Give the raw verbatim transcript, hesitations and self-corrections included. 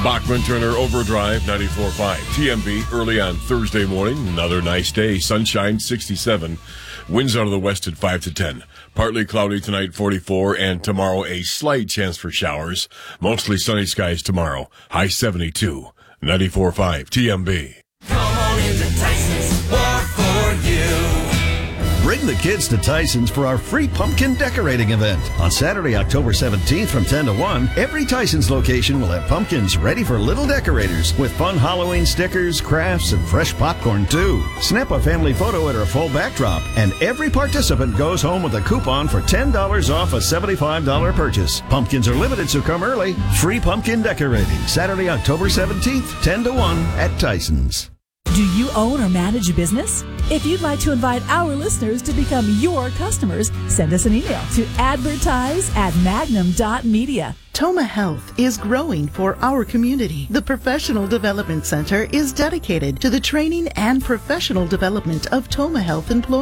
Bachman Turner Overdrive, ninety-four point five. T M B early on Thursday morning. Another nice day. Sunshine, sixty-seven. Winds out of the west at five to ten. Partly cloudy tonight, forty-four. And tomorrow, a slight chance for showers. Mostly sunny skies tomorrow. High seventy-two. ninety-four point five. T M B. Come on into Tyson's, war for you. Bring the kids to Tyson's for our free pumpkin decorating event. On Saturday, October seventeenth from ten to one, every Tyson's location will have pumpkins ready for little decorators with fun Halloween stickers, crafts, and fresh popcorn too. Snap a family photo at our full backdrop, and every participant goes home with a coupon for ten dollars off a seventy-five dollars purchase. Pumpkins are limited, so come early. Free pumpkin decorating, Saturday, October seventeenth, ten to one at Tyson's. Do you own or manage a business? If you'd like to invite our listeners to become your customers, send us an email to advertise at magnum dot media. Toma Health is growing for our community. The Professional Development Center is dedicated to the training and professional development of Toma Health employees.